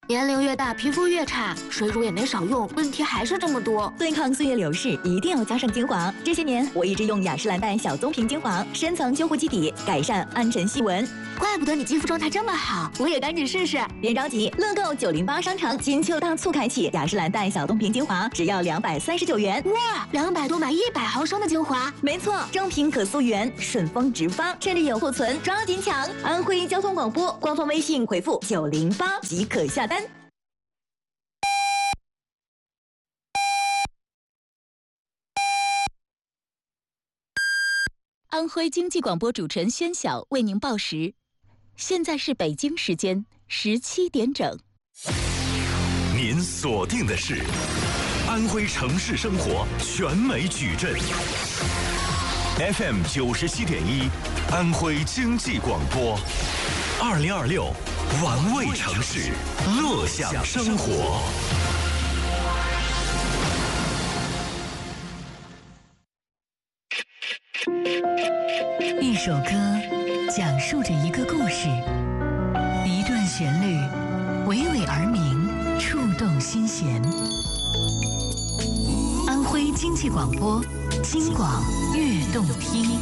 年龄越大，皮肤越差，水乳也没少用，问题还是这么多。 对抗岁月流逝，一定要加上精华。这些年，我一直用雅诗兰黛小棕瓶精华，深层修护基底，改善暗沉细纹。 怪不得你肌肤状态这么好，我也赶紧试试。 别着急，乐购908商城金秋大促开启，雅诗兰黛小棕瓶精华只要239元。 哇，200多买100毫升的精华。 没错，正品可溯源，顺丰直发，趁着有库存，抓紧抢！安徽交通广播官方微信回复908即可下单。 安徽经济广播主持人宣晓为您报时，现在是北京时间17点整。 您锁定的是安徽城市生活全美矩阵 FM 97.1，安徽经济广播，2026玩味城市，乐享生活。 一首歌讲述着一个故事，一段旋律娓娓而鸣，触动心弦。安徽经济广播，京广悦动听。